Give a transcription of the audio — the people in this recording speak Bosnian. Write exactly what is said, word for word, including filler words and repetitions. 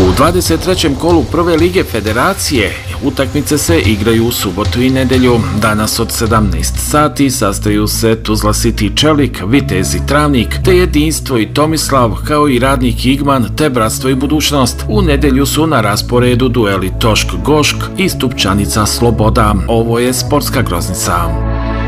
U dvadeset trećem kolu prve lige federacije utakmice se igraju u subotu i nedelju. Danas od sedamnaest sati sastaju se Tuzla City Čelik, Vitez i Travnik, te Jedinstvo i Tomislav, kao i Radnik Igman te Bratstvo i Budućnost. U nedelju su na rasporedu dueli Tošk Gošk i Stupčanica Sloboda. Ovo je Sportska groznica.